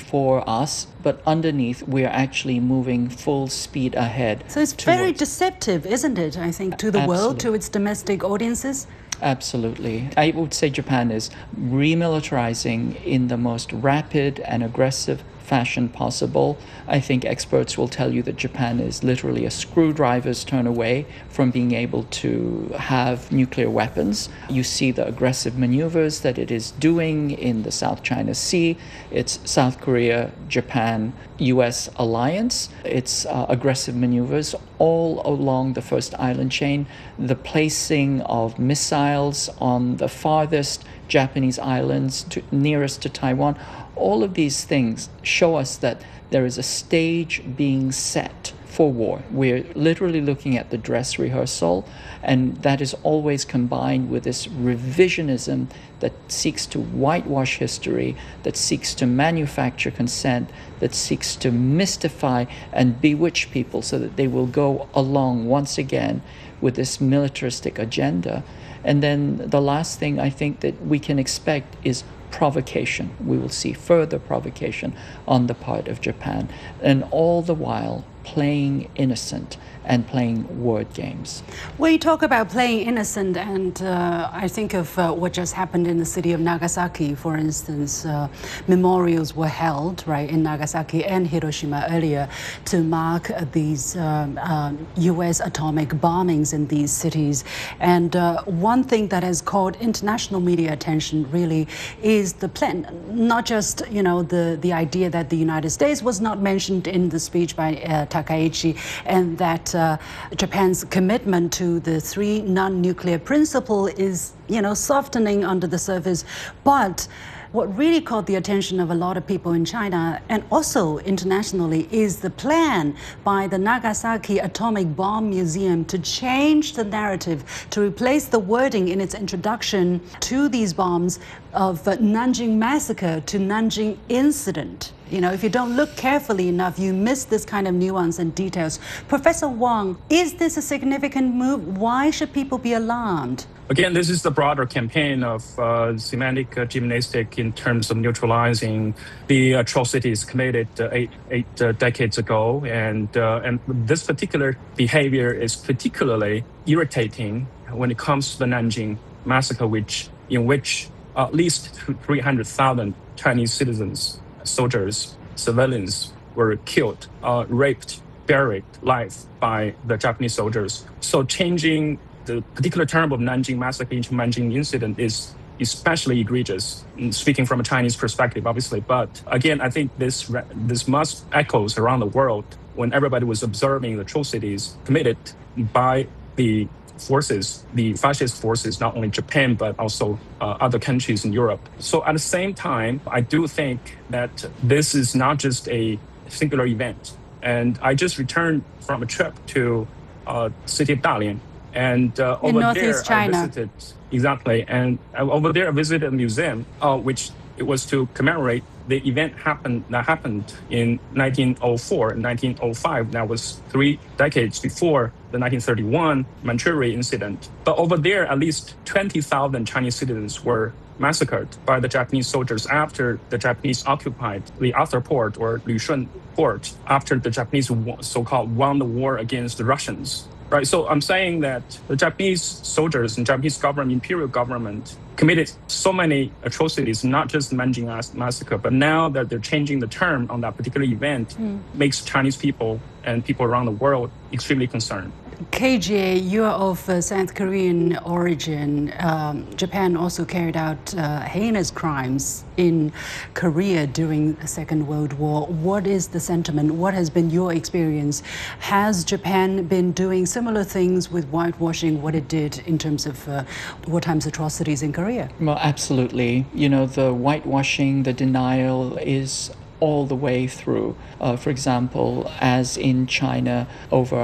for us, but underneath we're actually moving full speed ahead. So it's very deceptive, isn't it, I think, to the world, to its domestic audiences? Absolutely. I would say Japan is remilitarizing in the most rapid and aggressive fashion possible. I think experts will tell you that Japan is literally a screwdriver's turn away from being able to have nuclear weapons. You see the aggressive maneuvers that it is doing in the South China Sea. It's South Korea, Japan, US alliance. It's aggressive maneuvers all along the first island chain. The placing of missiles on the farthest Japanese islands nearest to Taiwan. All of these things show us that there is a stage being set for war. We're literally looking at the dress rehearsal, and that is always combined with this revisionism that seeks to whitewash history, that seeks to manufacture consent, that seeks to mystify and bewitch people so that they will go along once again with this militaristic agenda. And then the last thing I think that we can expect is provocation. We will see further provocation on the part of Japan, and all the while playing innocent and playing word games. When you talk about playing innocent, and I think of what just happened in the city of Nagasaki, for instance. Memorials were held, right, in Nagasaki and Hiroshima earlier to mark these U.S. atomic bombings in these cities. And one thing that has caught international media attention really is the plan, not just, you know, the idea that the United States was not mentioned in the speech by Takaichi, and that Japan's commitment to the three non-nuclear principle is, you know, softening under the surface. But what really caught the attention of a lot of people in China and also internationally is the plan by the Nagasaki Atomic Bomb Museum to change the narrative, to replace the wording in its introduction to these bombs of Nanjing Massacre to Nanjing Incident. You know, if you don't look carefully enough, you miss this kind of nuance and details. Professor Wang, is this a significant move? Why should people be alarmed? Again, this is the broader campaign of semantic gymnastics in terms of neutralizing the atrocities committed eight decades ago. And this particular behavior is particularly irritating when it comes to the Nanjing massacre, in which at least 300,000 Chinese citizens, soldiers, civilians were killed, raped, buried alive by the Japanese soldiers. So changing the particular term of Nanjing Massacre into Nanjing Incident is especially egregious, speaking from a Chinese perspective, obviously. But again, I think this must echoes around the world when everybody was observing the atrocities committed by the forces, the fascist forces, not only Japan, but also other countries in Europe. So at the same time, I do think that this is not just a singular event. And I just returned from a trip to city of Dalian. And over there, China. I visited, exactly. And over there, I visited a museum, which it was to commemorate the event that happened in 1904 and 1905. That was 3 decades before the 1931 Manchuria incident. But over there, at least 20,000 Chinese citizens were massacred by the Japanese soldiers after the Japanese occupied the Arthur Port or Lushun Port, after the Japanese so-called won the war against the Russians. Right, so I'm saying that the Japanese soldiers and Japanese government, imperial government, committed so many atrocities, not just the Nanjing Massacre, but now that they're changing the term on that particular event, makes Chinese people and people around the world extremely concerned. KJ, you are of South Korean origin. Japan also carried out heinous crimes in Korea during the Second World War. What is the sentiment? What has been your experience? Has Japan been doing similar things with whitewashing what it did in terms of wartime atrocities in Korea? Well, absolutely. You know, the whitewashing, the denial is all the way through. For example, as in China, over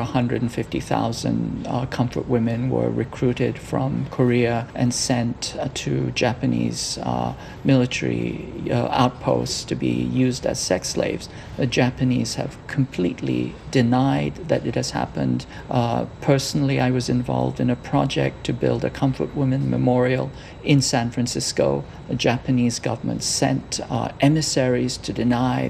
150,000 comfort women were recruited from Korea and sent to Japanese military outposts to be used as sex slaves. The Japanese have completely denied that it has happened. Personally, I was involved in a project to build a comfort women memorial in San Francisco. The Japanese government sent emissaries to deny